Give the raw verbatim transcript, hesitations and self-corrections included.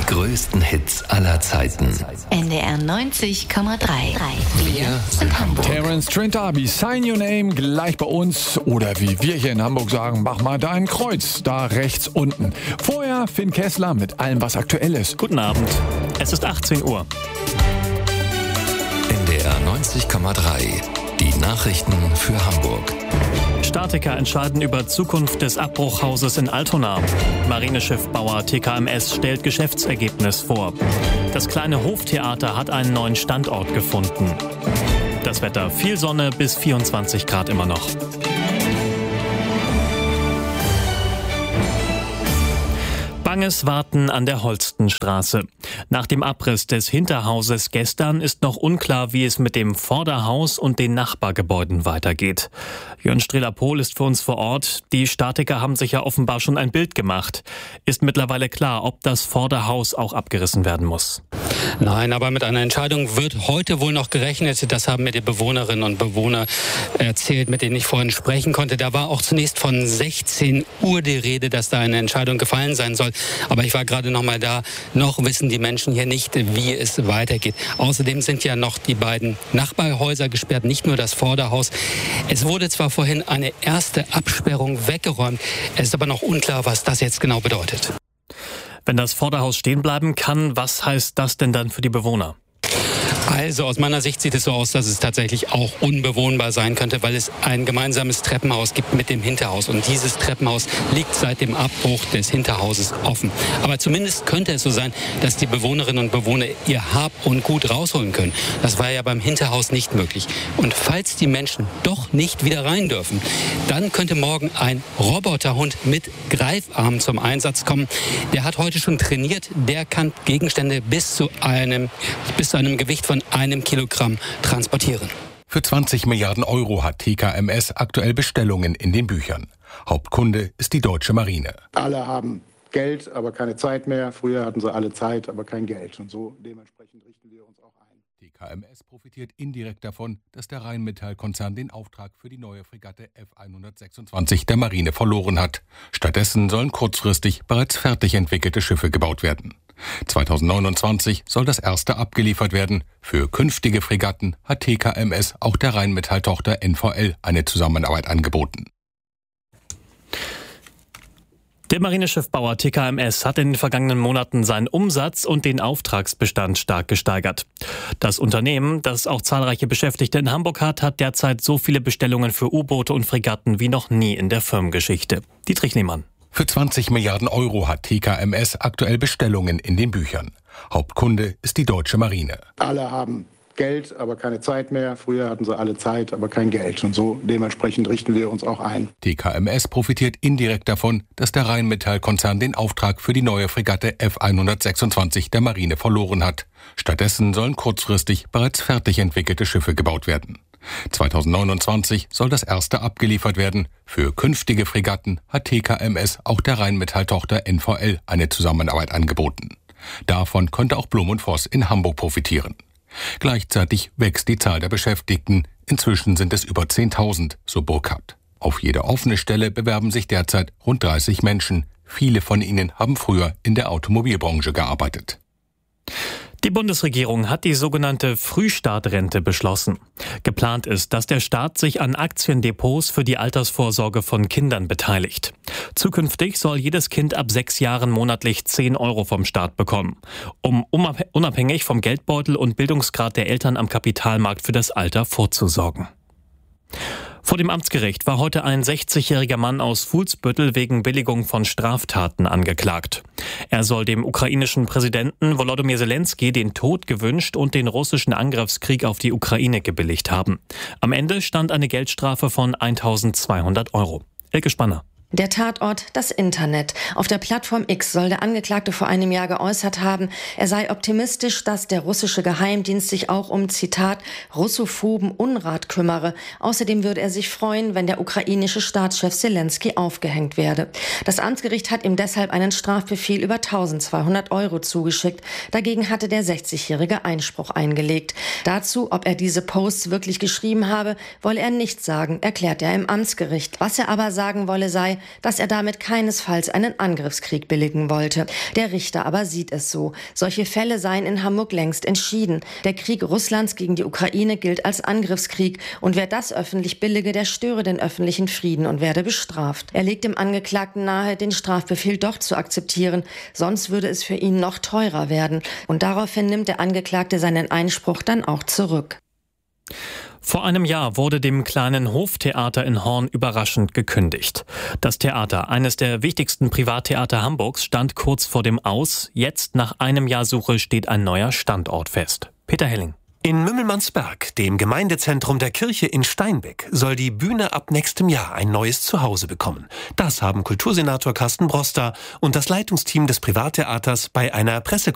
größten Hits aller Zeiten. N D R neunzig Komma drei. Wir sind Hamburg. Terence Trent D'Arby, Sign Your Name, gleich bei uns. Oder wie wir hier in Hamburg sagen, mach mal da ein Kreuz, da rechts unten. Vorher Finn Kessler mit allem, was aktuell ist. Guten Abend. Es ist achtzehn Uhr. N D R neunzig Komma drei. Die Nachrichten für Hamburg. Statiker entscheiden über Zukunft des Abbruchhauses in Altona. Marineschiffbauer T K M S stellt Geschäftsergebnis vor. Das kleine Hoftheater hat einen neuen Standort gefunden. Das Wetter: viel Sonne bis vierundzwanzig Grad immer noch. Banges Warten an der Holstenstraße. Nach dem Abriss des Hinterhauses gestern ist noch unklar, wie es mit dem Vorderhaus und den Nachbargebäuden weitergeht. Jörn Strela-Pohl ist für uns vor Ort. Die Statiker haben sich ja offenbar schon ein Bild gemacht. Ist mittlerweile klar, ob das Vorderhaus auch abgerissen werden muss? Nein, aber mit einer Entscheidung wird heute wohl noch gerechnet. Das haben mir die Bewohnerinnen und Bewohner erzählt, mit denen ich vorhin sprechen konnte. Da war auch zunächst von sechzehn Uhr die Rede, dass da eine Entscheidung gefallen sein soll. Aber ich war gerade noch mal da. Noch wissen die Menschen hier nicht, wie es weitergeht. Außerdem sind ja noch die beiden Nachbarhäuser gesperrt, nicht nur das Vorderhaus. Es wurde zwar vorhin eine erste Absperrung weggeräumt. Es ist aber noch unklar, was das jetzt genau bedeutet. Wenn das Vorderhaus stehen bleiben kann, was heißt das denn dann für die Bewohner? Also aus meiner Sicht sieht es so aus, dass es tatsächlich auch unbewohnbar sein könnte, weil es ein gemeinsames Treppenhaus gibt mit dem Hinterhaus. Und dieses Treppenhaus liegt seit dem Abbruch des Hinterhauses offen. Aber zumindest könnte es so sein, dass die Bewohnerinnen und Bewohner ihr Hab und Gut rausholen können. Das war ja beim Hinterhaus nicht möglich. Und falls die Menschen doch nicht wieder rein dürfen, dann könnte morgen ein Roboterhund mit Greifarm zum Einsatz kommen. Der hat heute schon trainiert. Der kann Gegenstände bis zu einem, bis zu einem Gewicht von einem Kilogramm transportieren. Für zwanzig Milliarden Euro hat T K M S aktuell Bestellungen in den Büchern. Hauptkunde ist die deutsche Marine. Alle haben Geld, aber keine Zeit mehr. Früher hatten sie alle Zeit, aber kein Geld. Und so dementsprechend richten wir uns auch ein. T K M S profitiert indirekt davon, dass der Rheinmetall-Konzern den Auftrag für die neue Fregatte F hundertsechsundzwanzig der Marine verloren hat. Stattdessen sollen kurzfristig bereits fertig entwickelte Schiffe gebaut werden. zweitausendneunundzwanzig soll das erste abgeliefert werden. Für künftige Fregatten hat T K M S auch der Rheinmetall-Tochter N V L eine Zusammenarbeit angeboten. Der Marineschiffbauer T K M S hat in den vergangenen Monaten seinen Umsatz und den Auftragsbestand stark gesteigert. Das Unternehmen, das auch zahlreiche Beschäftigte in Hamburg hat, hat derzeit so viele Bestellungen für U-Boote und Fregatten wie noch nie in der Firmengeschichte. Dietrich Lehmann. Für zwanzig Milliarden Euro hat T K M S aktuell Bestellungen in den Büchern. Hauptkunde ist die deutsche Marine. Alle haben Geld, aber keine Zeit mehr. Früher hatten sie alle Zeit, aber kein Geld. Und so dementsprechend richten wir uns auch ein. T K M S profitiert indirekt davon, dass der Rheinmetall-Konzern den Auftrag für die neue Fregatte F hundertsechsundzwanzig der Marine verloren hat. Stattdessen sollen kurzfristig bereits fertig entwickelte Schiffe gebaut werden. zweitausendneunundzwanzig soll das erste abgeliefert werden. Für künftige Fregatten hat T K M S auch der Rheinmetall-Tochter N V L eine Zusammenarbeit angeboten. Davon konnte auch Blum und Voss in Hamburg profitieren. Gleichzeitig wächst die Zahl der Beschäftigten. Inzwischen sind es über zehntausend, so Burkhardt. Auf jede offene Stelle bewerben sich derzeit rund dreißig Menschen. Viele von ihnen haben früher in der Automobilbranche gearbeitet. Die Bundesregierung hat die sogenannte Frühstartrente beschlossen. Geplant ist, dass der Staat sich an Aktiendepots für die Altersvorsorge von Kindern beteiligt. Zukünftig soll jedes Kind ab sechs Jahren monatlich zehn Euro vom Staat bekommen, um unabhängig vom Geldbeutel und Bildungsgrad der Eltern am Kapitalmarkt für das Alter vorzusorgen. Vor dem Amtsgericht war heute ein sechzigjähriger Mann aus Fuhlsbüttel wegen Billigung von Straftaten angeklagt. Er soll dem ukrainischen Präsidenten Volodymyr Zelensky den Tod gewünscht und den russischen Angriffskrieg auf die Ukraine gebilligt haben. Am Ende stand eine Geldstrafe von eintausendzweihundert Euro. Elke Spanner. Der Tatort, das Internet. Auf der Plattform X soll der Angeklagte vor einem Jahr geäußert haben, er sei optimistisch, dass der russische Geheimdienst sich auch um, Zitat, russophoben Unrat kümmere. Außerdem würde er sich freuen, wenn der ukrainische Staatschef Zelensky aufgehängt werde. Das Amtsgericht hat ihm deshalb einen Strafbefehl über eintausendzweihundert Euro zugeschickt. Dagegen hatte der sechzigjährige Einspruch eingelegt. Dazu, ob er diese Posts wirklich geschrieben habe, wolle er nichts sagen, erklärt er im Amtsgericht. Was er aber sagen wolle, sei, dass er damit keinesfalls einen Angriffskrieg billigen wollte. Der Richter aber sieht es so. Solche Fälle seien in Hamburg längst entschieden. Der Krieg Russlands gegen die Ukraine gilt als Angriffskrieg und wer das öffentlich billige, der störe den öffentlichen Frieden und werde bestraft. Er legt dem Angeklagten nahe, den Strafbefehl doch zu akzeptieren, sonst würde es für ihn noch teurer werden. Und daraufhin nimmt der Angeklagte seinen Einspruch dann auch zurück. Vor einem Jahr wurde dem kleinen Hoftheater in Horn überraschend gekündigt. Das Theater, eines der wichtigsten Privattheater Hamburgs, stand kurz vor dem Aus. Jetzt, nach einem Jahr Suche, steht ein neuer Standort fest. Peter Helling. In Mümmelmannsberg, dem Gemeindezentrum der Kirche in Steinbeck, soll die Bühne ab nächstem Jahr ein neues Zuhause bekommen. Das haben Kultursenator Carsten Broster und das Leitungsteam des Privattheaters bei einer Pressekonferenz